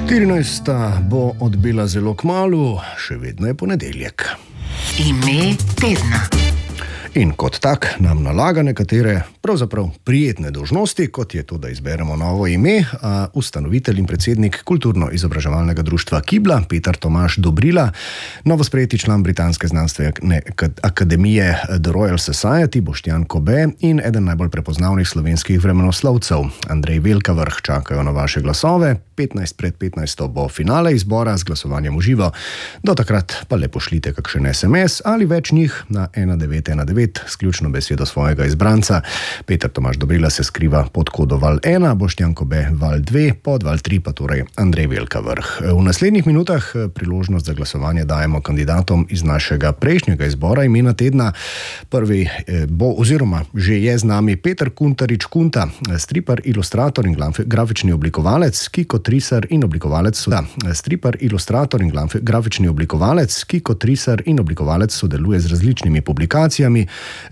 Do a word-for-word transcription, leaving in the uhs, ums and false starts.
štirinajsta bo odbila zelo kmalu, še vedno je ponedeljek. Ime tedna. In kot tak nam nalaga nekatere pravzaprav prijetne dolžnosti, kot je to, da izberemo novo ime. Ustanovitelj in predsednik kulturno-izobraževalnega društva Kibla, Peter Tomaž Dobrila, novosprejeti član Britanske znanstvene akademije The Royal Society, Boštjan Kobe in eden najbolj prepoznavnih slovenskih vremenoslovcev, Andrej Velkavrh, čakajo na vaše glasove. petnajst pred petnajsto bo finale izbora z glasovanjem v živo. Do takrat pa le pošljite kakšen es em es ali več njih na ena devet ena devet s ključno besedo svojega izbranca. Peter Tomaž Dobrila se skriva pod kodo val ena, Boštjan Kobe val dve, pod val tri pa torej Andrej Velkavrh. V naslednjih minutah priložnost za glasovanje dajemo kandidatom iz našega prejšnjega izbora imena tedna. Prvi bo oziroma že je z nami Peter Kuntarič Kunta, stripar, ilustrator in grafični oblikovalec, ki kot risar in oblikovalec da, stripar, ilustrator in grafični oblikovalec, ki kot risar in oblikovalec sodeluje z različnimi publikacijami,